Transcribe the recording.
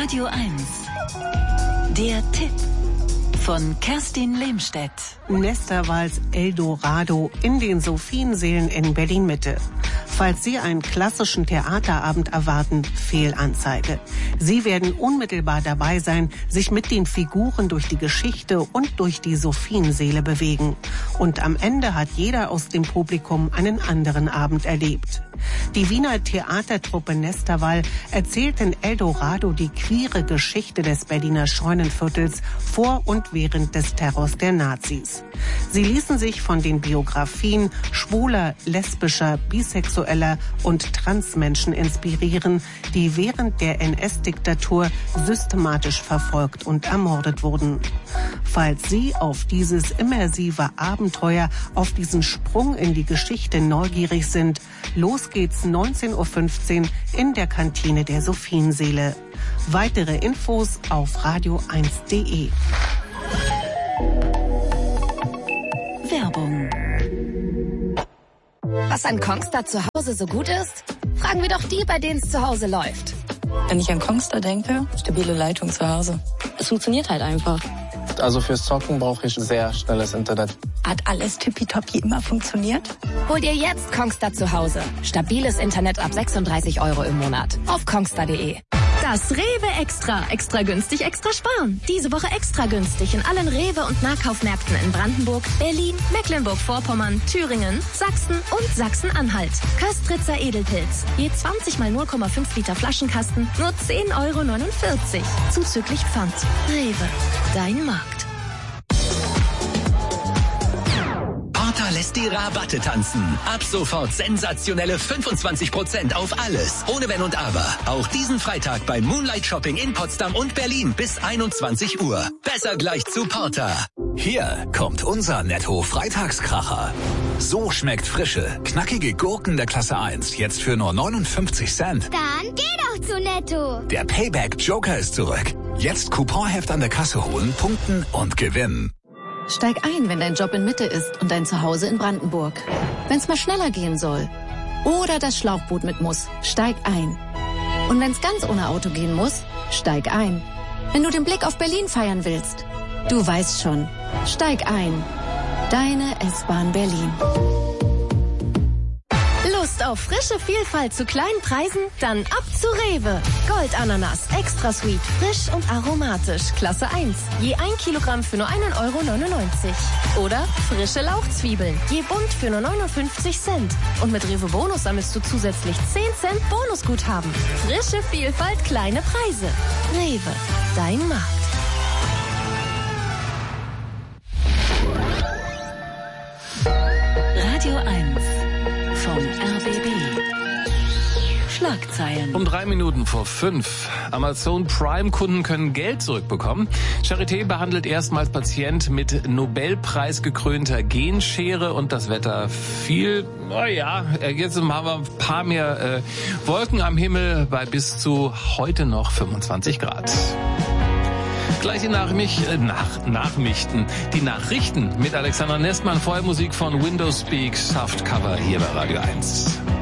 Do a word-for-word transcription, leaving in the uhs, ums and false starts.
Radio eins. Der Tipp von Kerstin Lehmstedt. Nesterwals Eldorado in den Sophienseelen in Berlin-Mitte. Falls Sie einen klassischen Theaterabend erwarten, Fehlanzeige. Sie werden unmittelbar dabei sein, sich mit den Figuren durch die Geschichte und durch die Sophienseele bewegen. Und am Ende hat jeder aus dem Publikum einen anderen Abend erlebt. Die Wiener Theatertruppe Nesterwal erzählt in Eldorado die queere Geschichte des Berliner Scheunenviertels vor und während des Terrors der Nazis. Sie ließen sich von den Biografien schwuler, lesbischer, bisexueller und Transmenschen inspirieren, die während der N S-Diktatur systematisch verfolgt und ermordet wurden. Falls Sie auf dieses immersive Abenteuer, auf diesen Sprung in die Geschichte neugierig sind, los geht's neunzehn Uhr fünfzehn in der Kantine der Sophienseele. Weitere Infos auf radio eins punkt de. Werbung. Was an Kongstar zu Hause so gut ist? Fragen wir doch die, bei denen es zu Hause läuft. Wenn ich an Kongstar denke, stabile Leitung zu Hause. Es funktioniert halt einfach. Also fürs Zocken brauche ich sehr schnelles Internet. Hat alles tippitoppi immer funktioniert? Hol dir jetzt Kongstar zu Hause. Stabiles Internet ab sechsunddreißig Euro im Monat. Auf kongstar punkt de. Das Rewe Extra. Extra günstig, extra sparen. Diese Woche extra günstig in allen Rewe- und Nahkaufmärkten in Brandenburg, Berlin, Mecklenburg-Vorpommern, Thüringen, Sachsen und Sachsen-Anhalt. Köstritzer Edelpilz. Je zwanzig mal null Komma fünf Liter Flaschenkasten. Nur zehn Euro neunundvierzig. Zuzüglich Pfand. Rewe. Dein Markt. Porter lässt die Rabatte tanzen. Ab sofort sensationelle fünfundzwanzig Prozent auf alles. Ohne Wenn und Aber. Auch diesen Freitag beim Moonlight Shopping in Potsdam und Berlin bis einundzwanzig Uhr. Besser gleich zu Porter. Hier kommt unser Netto-Freitagskracher. So schmeckt frische, knackige Gurken der Klasse eins. Jetzt für nur neunundfünfzig Cent. Dann geh doch zu Netto. Der Payback-Joker ist zurück. Jetzt Couponheft an der Kasse holen, punkten und gewinnen. Steig ein, wenn dein Job in Mitte ist und dein Zuhause in Brandenburg. Wenn's mal schneller gehen soll. Oder das Schlauchboot mit muss. Steig ein. Und wenn's ganz ohne Auto gehen muss, steig ein. Wenn du den Blick auf Berlin feiern willst. Du weißt schon. Steig ein. Deine S-Bahn Berlin. Lust auf frische Vielfalt zu kleinen Preisen? Dann ab zu Rewe. Goldananas, extra sweet, frisch und aromatisch, Klasse eins. Je ein Kilogramm für nur einen Euro neunundneunzig. Oder frische Lauchzwiebeln, je bunt für nur neunundfünfzig Cent. Und mit Rewe Bonus sammelst du zusätzlich zehn Cent Bonusguthaben. Frische Vielfalt, kleine Preise. Rewe, dein Markt. Radio eins vom R B B. Schlagzeilen. Um drei Minuten vor fünf. Amazon Prime-Kunden können Geld zurückbekommen. Charité behandelt erstmals Patient mit Nobelpreis gekrönter Genschere und das Wetter viel, naja, jetzt haben wir ein paar mehr äh, Wolken am Himmel bei bis zu heute noch fünfundzwanzig Grad. Gleich die Nachmich- äh, nach, Nachrichten, die Nachrichten mit Alexander Nestmann, vorher Musik von Windows Speak, Soft Cover hier bei Radio eins.